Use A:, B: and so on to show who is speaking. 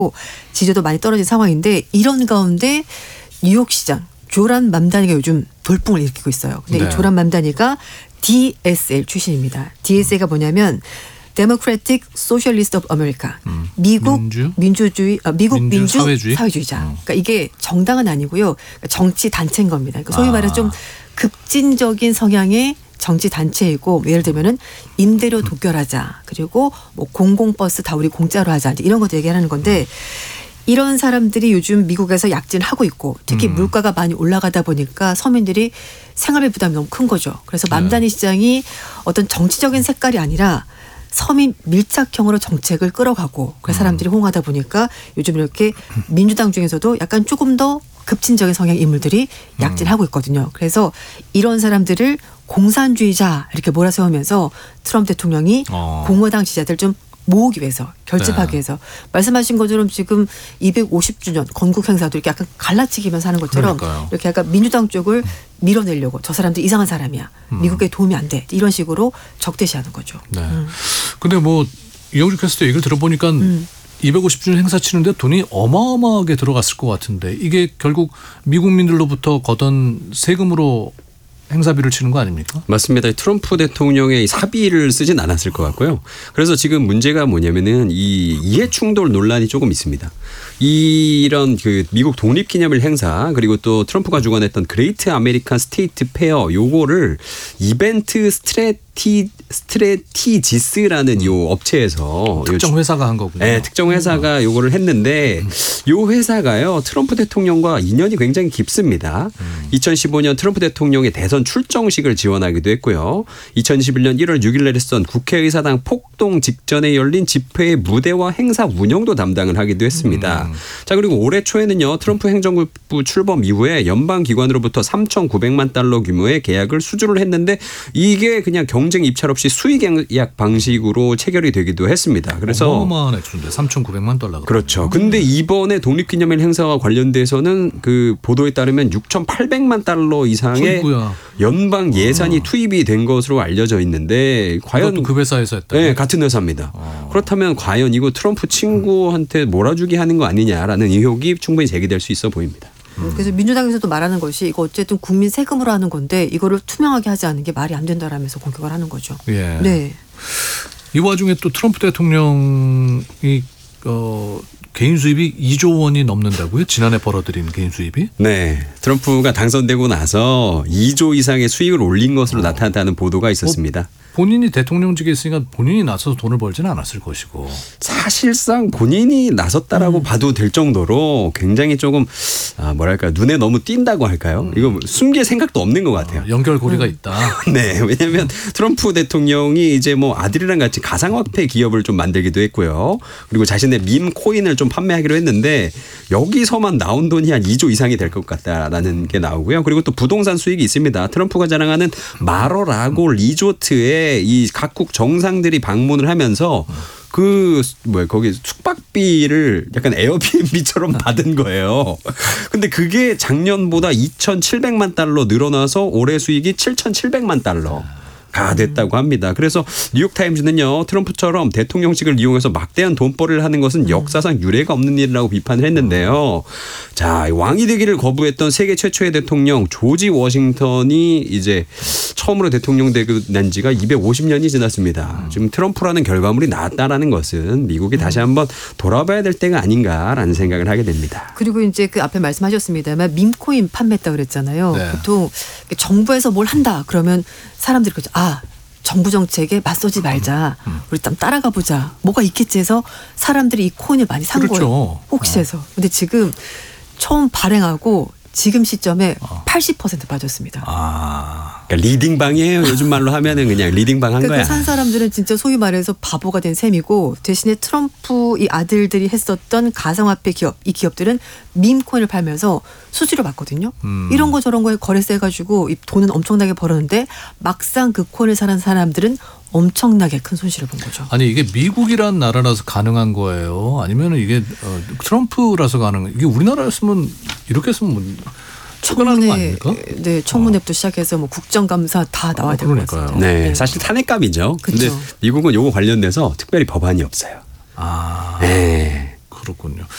A: 지지도 많이 떨어진 상황인데 이런 가운데 뉴욕 시장 조란 맘다니가 요즘 돌풍을 일으키고 있어요. 근데
B: 네.
A: 이 조란 맘다니가 DSL 출신입니다. DSL가 뭐냐면 Democratic Socialist of America. 미국 민주 사회주의자. 그러니까 이게 정당은 아니고요. 정치 단체인 겁니다. 그러니까 소위 말해서 좀 급진적인 성향의 정치 단체이고 예를 들면은 임대료 독결하자. 그리고 뭐 공공버스 다 우리 공짜로 하자. 이런 것도 얘기하는 건데 이런 사람들이 요즘 미국에서 약진하고 있고 특히 물가가 많이 올라가다 보니까 서민들이 생활비 부담이 너무 큰 거죠. 그래서 맘다니 시장이 어떤 정치적인 색깔이 아니라 서민 밀착형으로 정책을 끌어가고 그래서 사람들이 호응하다 보니까 요즘 이렇게 민주당 중에서도 약간 조금 더 급진적인 성향 인물들이 약진하고 있거든요. 그래서 이런 사람들을 공산주의자 이렇게 몰아세우면서 트럼프 대통령이 공화당 지지자들 좀 모으기 위해서 결집하기 위해서 말씀하신 것처럼 지금 250주년 건국 행사도 이렇게 약간 갈라치기면서 하는 것처럼
B: 그러니까요.
A: 이렇게 약간 민주당 쪽을 밀어내려고 저 사람들 이상한 사람이야. 미국에 도움이 안 돼. 이런 식으로 적대시하는 거죠.
B: 네. 근데 뭐 이영주 캐스터 얘기를 들어보니까 250주년 행사 치는데 돈이 어마어마하게 들어갔을 것 같은데 이게 결국 미국민들로부터 걷은 세금으로 행사비를 치는 거 아닙니까?
C: 맞습니다. 트럼프 대통령의 사비를 쓰진 않았을 것 같고요. 그래서 지금 문제가 뭐냐면은 이 이해충돌 논란이 조금 있습니다. 이런 그 미국 독립기념일 행사 그리고 또 트럼프가 주관했던 그레이트 아메리칸 스테이트 페어 요거를 이벤트 스트레티지스라는 요 업체에서
B: 특정 회사가 한 거군요.
C: 네, 특정 회사가 요거를 했는데 요 회사가요 트럼프 대통령과 인연이 굉장히 깊습니다. 2015년 트럼프 대통령의 대선 출정식을 지원하기도 했고요. 2021년 1월 6일 날 했던 국회의사당 폭동 직전에 열린 집회의 무대와 행사 운영도 담당을 하기도 했습니다. 자 그리고 올해 초에는요 트럼프 행정부 출범 이후에 연방 기관으로부터 3,900만 달러 규모의 계약을 수주를 했는데 이게 그냥 경쟁 입찰 없이 수의 계약 방식으로 체결이 되기도 했습니다. 그래서
B: 어마어마한 액수인데 3,900만 달러.
C: 그렇죠. 근데 이번에 독립기념일 행사와 관련돼서는 그 보도에 따르면 6,800만 달러 이상의
B: 어이구야.
C: 연방 예산이 투입이 된 것으로 알려져 있는데 과연
B: 그 회사에서 했다.
C: 네, 같은 회사입니다. 그렇다면 과연 이거 트럼프 친구한테 몰아주기 하는 거 아니냐라는 의혹이 충분히 제기될 수 있어 보입니다.
A: 그래서 민주당에서도 말하는 것이 이거 어쨌든 국민 세금으로 하는 건데 이거를 투명하게 하지 않는 게 말이 안 된다라면서 공격을 하는 거죠.
B: 예.
A: 네.
B: 이 와중에 또 트럼프 대통령이 개인 수입이 2조 원이 넘는다고요? 지난해 벌어들인 개인 수입이?
C: 네. 트럼프가 당선되고 나서 2조 이상의 수익을 올린 것으로 나타났다는 보도가 있었습니다.
B: 본인이 대통령직에 있으니까 본인이 나서서 돈을 벌지는 않았을 것이고.
C: 사실상 본인이 나섰다라고 봐도 될 정도로 굉장히 조금 뭐랄까 눈에 너무 띈다고 할까요? 이거 숨길 생각도 없는 것 같아요.
B: 연결고리가 있다.
C: 네. 왜냐하면 트럼프 대통령이 이제 뭐 아들이랑 같이 가상화폐 기업을 좀 만들기도 했고요. 그리고 자신의 밈 코인을 좀 판매하기로 했는데 여기서만 나온 돈이 한 2조 이상이 될 것 같다라는 게 나오고요. 그리고 또 부동산 수익이 있습니다. 트럼프가 자랑하는 마러라고 리조트에 이 각국 정상들이 방문을 하면서 거기 숙박비를 약간 에어비앤비처럼 받은 거예요. 근데 그게 작년보다 2,700만 달러 늘어나서 올해 수익이 7,700만 달러. 가 됐다고 합니다. 그래서 뉴욕타임즈는요. 트럼프처럼 대통령직을 이용해서 막대한 돈벌이를 하는 것은 역사상 유례가 없는 일이라고 비판을 했는데요. 자, 왕이 되기를 거부했던 세계 최초의 대통령 조지 워싱턴이 이제 처음으로 대통령 되고 난 지가 250년이 지났습니다. 지금 트럼프라는 결과물이 나왔다라는 것은 미국이 다시 한번 돌아봐야 될 때가 아닌가라는 생각을 하게 됩니다.
A: 그리고 이제 그 앞에 말씀하셨습니다만 밈코인 판매했다고 그랬잖아요.
B: 네.
A: 보통 정부에서 뭘 한다 그러면 사람들이 그러죠. 정부 정책에 맞서지 말자. 우리 좀 따라가 보자. 뭐가 있겠지 해서 사람들이 이 코인을 많이 산
B: 그렇죠.
A: 거예요. 혹시 해서. 근데 지금 처음 발행하고 지금 시점에 80% 빠졌습니다.
C: 그러니까 리딩방이에요. 요즘 말로 하면은 그냥 리딩방 한 거야.
A: 산 사람들은 진짜 소위 말해서 바보가 된 셈이고 대신에 트럼프 이 아들들이 했었던 가상화폐 기업 이 기업들은 밈코인을 팔면서 수수료 받거든요. 이런 거 저런 거에 거래세 해가지고 이 돈은 엄청나게 벌었는데 막상 그 코인을 사는 사람들은 엄청나게 큰 손실을 본 거죠.
B: 아니 이게 미국이란 나라라서 가능한 거예요? 아니면 이게 트럼프라서 가능한 이게 우리나라였으면 이렇게 했으면 처벌하는 거 아닙니까?
A: 네, 청문회부터 시작해서 뭐 국정감사 다 나와야 될 것 같습니다.
C: 네, 사실 탄핵감이죠. 근데 미국은 요거 관련돼서 특별히 법안이 없어요.
B: 네. 그렇군요.